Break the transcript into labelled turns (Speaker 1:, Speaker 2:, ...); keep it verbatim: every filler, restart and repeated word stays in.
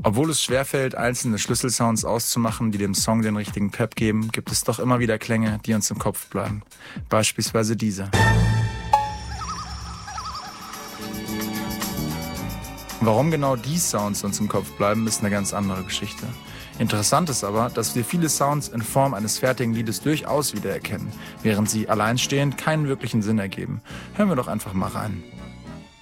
Speaker 1: Obwohl es schwerfällt, einzelne Schlüsselsounds auszumachen, die dem Song den richtigen Pep geben, gibt es doch immer wieder Klänge, die uns im Kopf bleiben. Beispielsweise diese. Warum genau die Sounds uns im Kopf bleiben, ist eine ganz andere Geschichte. Interessant ist aber, dass wir viele Sounds in Form eines fertigen Liedes durchaus wiedererkennen, während sie alleinstehend keinen wirklichen Sinn ergeben. Hören wir doch einfach mal rein.